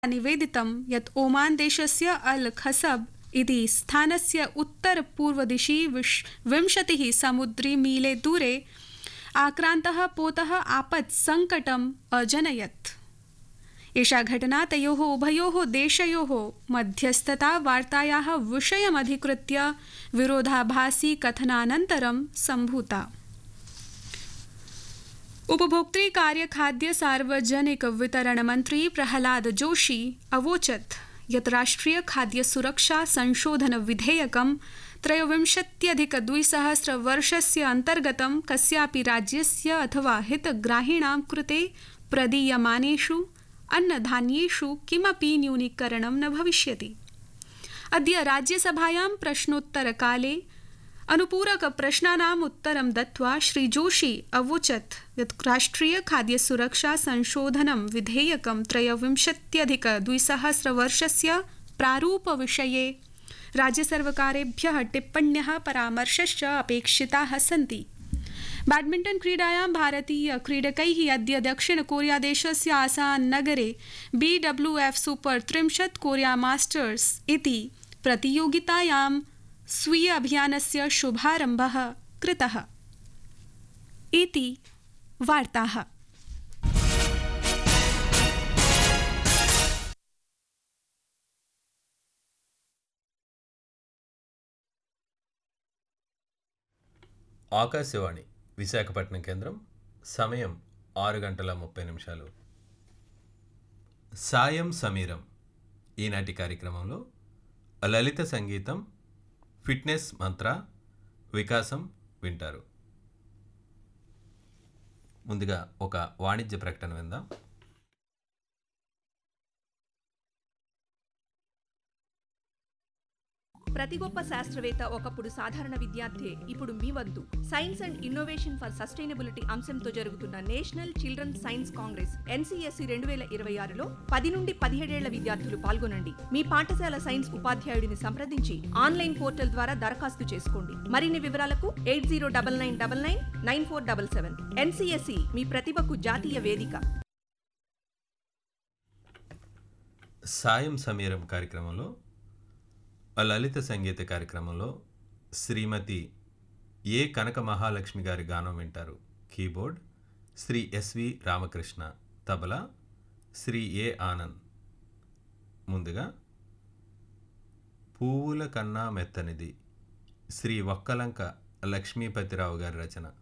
निवेदितं यत् ओमान देशस्य अल खसब इति स्थानस्य उत्तरपूर्वदिशि 20 समुद्रीमीले दूरे आक्रान्तः पोतः आपत्सङ्कटम् अजनयत्। एषा घटना तयोः उभयोः देशयोः मध्यस्थता वार्तायाः विषयमधिकृत्य विरोधाभासी कथनानन्तरं सम्भूता। उपभोक्तृ कार्य खाद्य सार्वजनिक वितरण मंत्री प्रहलाद जोशी अवोचत् यत् राष्ट्रिय खाद्य सुरक्षा संशोधन विधेयकं 23-2000 वर्षस्य अन्तर्गतं कस्यापि राज्यस्य अथवा हितग्राहिणां कृते प्रदीयमानेषु अन्नधान्येषु किमपि न्यूनीकरणं न भविष्यति। अद्य राज्यसभायां प्रश्नोत्तरकाले अनुपूरक प्रश्नानाम् उत्तरं दत्त्वा श्री जोशी अवोचत् यत् राष्ट्रिय खाद्य सुरक्षा संशोधनं विधेयकं 23-2000 वर्षस्य प्रारूपविषये राज्यसर्वकारेभ्यः टिप्पण्यः परामर्शश्च अपेक्षिताः सन्ति। बैडमिण्टन् क्रीडायां भारतीय क्रीडकैः अद्य दक्षिण कोरिया देशस्य आसान नगरे BWF सुपर 30 कोरिया मास्टर्स इति प्रतियोगितायां स्वीय अभियानस्य शुभारम्भः कृतः इति वार्ताः। ఆకాశవాణి విశాఖపట్నం కేంద్రం సమయం 6:30 సాయం సమీరం ఈనాటి కార్యక్రమంలో లలిత సంగీతం ఫిట్నెస్ మంత్ర వికాసం వింటారు. ముందుగా ఒక వాణిజ్య ప్రకటన విందాం. ప్రతి గొప్ప శాస్త్రవేత్త ఒకప్పుడు సాధారణ విద్యార్థి. ఇప్పుడు మీ వద్దు. Science and innovation for sustainability అంశంతో జరుగుతున్న national children science Congress NCSC 2026లో 10 నుండి 17 ఏళ్ల విద్యార్థులు పాల్గొనండి. మీ పాఠశాల సైన్స్ ఉపాధ్యాయుడిని సంప్రదించి ఆన్లైన్ పోర్టల్ ద్వారా దరఖాస్తు చేసుకోండి. మరిన్ని వివరాలకు 8099999477. NCSC మీ ప్రతిభకు జాతీయ వేదిక. సాయం సమీరం కార్యక్రమంలో లలిత సంగీత కార్యక్రమంలో శ్రీమతి ఏ కనక మహాలక్ష్మి గారి గానం వింటారు. కీబోర్డ్ శ్రీ SV రామకృష్ణ, తబలా శ్రీ ఏ ఆనంద్. ముందుగా పువ్వుల కన్నా మెత్తనిది శ్రీ వక్కలంక లక్ష్మీపతిరావు గారి రచన.